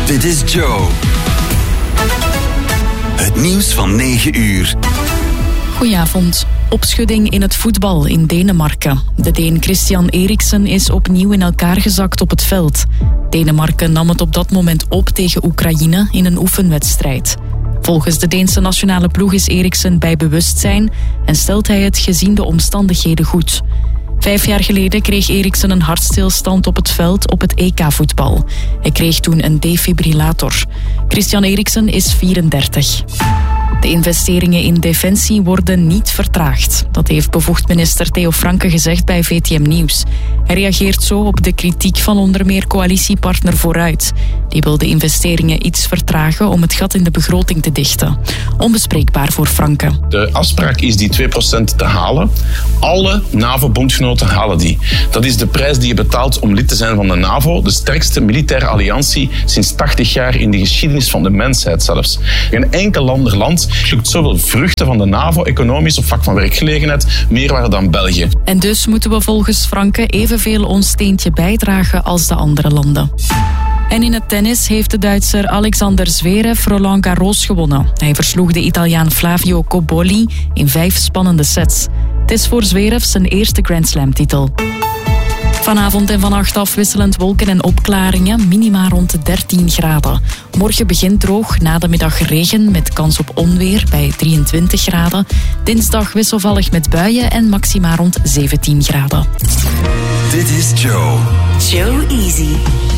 Dit is Joe. Het nieuws van 9 uur. Goedenavond. Opschudding in het voetbal in Denemarken. De Deen Christian Eriksen is opnieuw in elkaar gezakt op het veld. Denemarken nam het op dat moment op tegen Oekraïne in een oefenwedstrijd. Volgens de Deense nationale ploeg is Eriksen bij bewustzijn en stelt hij het gezien de omstandigheden goed. 5 jaar geleden kreeg Eriksen een hartstilstand op het veld op het EK-voetbal. Hij kreeg toen een defibrillator. Christian Eriksen is 34. De investeringen in defensie worden niet vertraagd. Dat heeft bevoegd minister Theo Franke gezegd bij VTM Nieuws. Hij reageert zo op de kritiek van onder meer coalitiepartner Vooruit. Die wil de investeringen iets vertragen om het gat in de begroting te dichten. Onbespreekbaar voor Franke. De afspraak is die 2% te halen. Alle NAVO-bondgenoten halen die. Dat is de prijs die je betaalt om lid te zijn van de NAVO. De sterkste militaire alliantie sinds 80 jaar in de geschiedenis van de mensheid zelfs. Geen enkel ander land plukt zoveel vruchten van de NAVO, economisch op vlak van werkgelegenheid, meerwaarde dan België. En dus moeten we volgens Franke evenveel ons steentje bijdragen als de andere landen. En in het tennis heeft de Duitser Alexander Zverev Roland Garros gewonnen. Hij versloeg de Italiaan Flavio Cobolli in 5 spannende sets. Het is voor Zverev zijn eerste Grand Slam-titel. Vanavond en vannacht afwisselend wolken en opklaringen, minima rond de 13 graden. Morgen begint droog, na de middag regen met kans op onweer bij 23 graden. Dinsdag wisselvallig met buien en maxima rond 17 graden. Dit is Joe. Joe Easy.